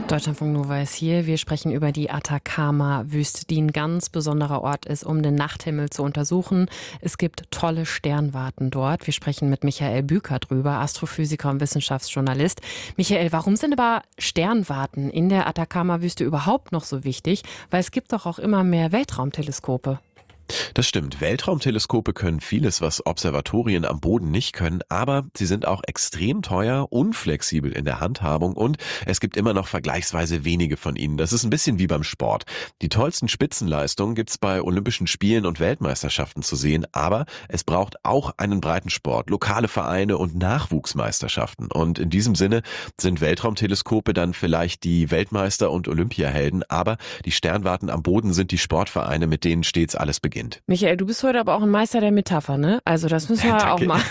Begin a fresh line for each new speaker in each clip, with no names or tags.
Deutschlandfunk Nova ist hier. Wir sprechen über die Atacama-Wüste, die ein ganz besonderer Ort ist, um den Nachthimmel zu untersuchen. Es gibt tolle Sternwarten dort. Wir sprechen mit Michael Büker drüber, Astrophysiker und Wissenschaftsjournalist. Michael, warum sind aber Sternwarten in der Atacama-Wüste überhaupt noch so wichtig? Weil es gibt doch auch immer mehr Weltraumteleskope.
Das stimmt. Weltraumteleskope können vieles, was Observatorien am Boden nicht können, aber sie sind auch extrem teuer, unflexibel in der Handhabung und es gibt immer noch vergleichsweise wenige von ihnen. Das ist ein bisschen wie beim Sport. Die tollsten Spitzenleistungen gibt's bei Olympischen Spielen und Weltmeisterschaften zu sehen, aber es braucht auch einen Breitensport, lokale Vereine und Nachwuchsmeisterschaften. Und in diesem Sinne sind Weltraumteleskope dann vielleicht die Weltmeister und Olympiahelden, aber die Sternwarten am Boden sind die Sportvereine, mit denen stets alles beginnt.
Michael, du bist heute aber auch ein Meister der Metapher, ne? Also das müssen wir auch mal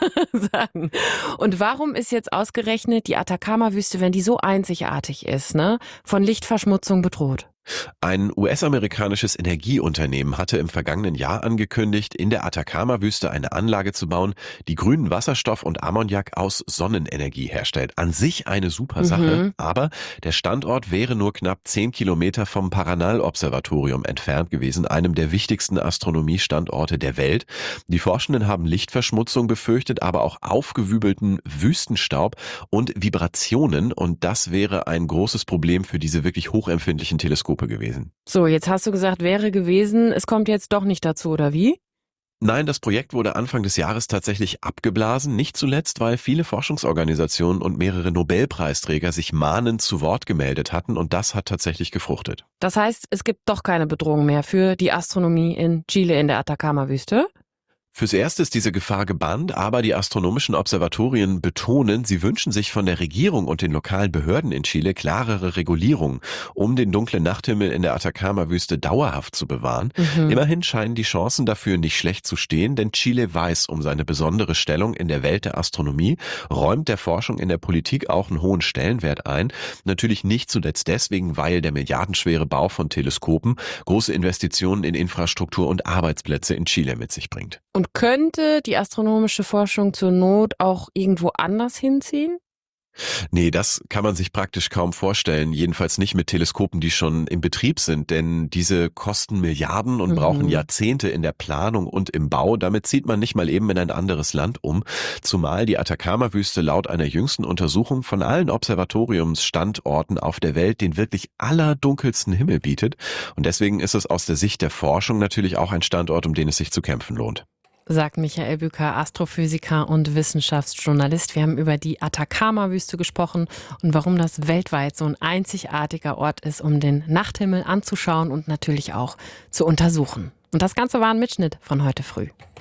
sagen. Und warum ist jetzt ausgerechnet die Atacama-Wüste, wenn die so einzigartig ist, ne, von Lichtverschmutzung bedroht?
Ein US-amerikanisches Energieunternehmen hatte im vergangenen Jahr angekündigt, in der Atacama-Wüste eine Anlage zu bauen, die grünen Wasserstoff und Ammoniak aus Sonnenenergie herstellt. An sich eine super Sache, aber der Standort wäre nur knapp 10 Kilometer vom Paranal-Observatorium entfernt gewesen, einem der wichtigsten Astronomiestandorte der Welt. Die Forschenden haben Lichtverschmutzung befürchtet, aber auch aufgewübelten Wüstenstaub und Vibrationen, und das wäre ein großes Problem für diese wirklich hochempfindlichen Teleskope gewesen.
So, jetzt hast du gesagt, wäre gewesen, es kommt jetzt doch nicht dazu, oder wie?
Nein, das Projekt wurde Anfang des Jahres tatsächlich abgeblasen, nicht zuletzt, weil viele Forschungsorganisationen und mehrere Nobelpreisträger sich mahnend zu Wort gemeldet hatten, und das hat tatsächlich gefruchtet.
Das heißt, es gibt doch keine Bedrohung mehr für die Astronomie in Chile in der Atacama-Wüste?
Fürs Erste ist diese Gefahr gebannt, aber die astronomischen Observatorien betonen, sie wünschen sich von der Regierung und den lokalen Behörden in Chile klarere Regulierungen, um den dunklen Nachthimmel in der Atacama-Wüste dauerhaft zu bewahren. Immerhin scheinen die Chancen dafür nicht schlecht zu stehen, denn Chile weiß um seine besondere Stellung in der Welt der Astronomie, räumt der Forschung in der Politik auch einen hohen Stellenwert ein. Natürlich nicht zuletzt deswegen, weil der milliardenschwere Bau von Teleskopen große Investitionen in Infrastruktur und Arbeitsplätze in Chile mit sich bringt.
Und könnte die astronomische Forschung zur Not auch irgendwo anders hinziehen?
Nee, das kann man sich praktisch kaum vorstellen, jedenfalls nicht mit Teleskopen, die schon im Betrieb sind, denn diese kosten Milliarden und brauchen Jahrzehnte in der Planung und im Bau. Damit zieht man nicht mal eben in ein anderes Land um, zumal die Atacama-Wüste laut einer jüngsten Untersuchung von allen Observatoriumsstandorten auf der Welt den wirklich allerdunkelsten Himmel bietet, und deswegen ist es aus der Sicht der Forschung natürlich auch ein Standort, um den es sich zu kämpfen lohnt.
Sagt Michael Büker, Astrophysiker und Wissenschaftsjournalist. Wir haben über die Atacama-Wüste gesprochen und warum das weltweit so ein einzigartiger Ort ist, um den Nachthimmel anzuschauen und natürlich auch zu untersuchen. Und das Ganze war ein Mitschnitt von heute früh.